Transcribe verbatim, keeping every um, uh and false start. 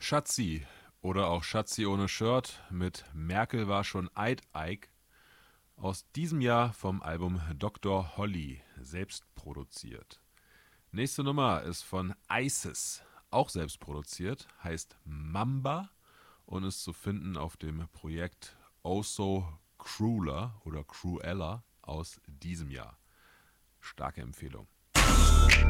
Schatzi oder auch Schatzi ohne Shirt mit Merkel war schon Eid-Eik aus diesem Jahr vom Album Doktor Holly, selbst produziert. Nächste Nummer ist von Isis, auch selbst produziert, heißt Mamba und ist zu finden auf dem Projekt Oh So Crueler oder Cruella aus diesem Jahr. Starke Empfehlung.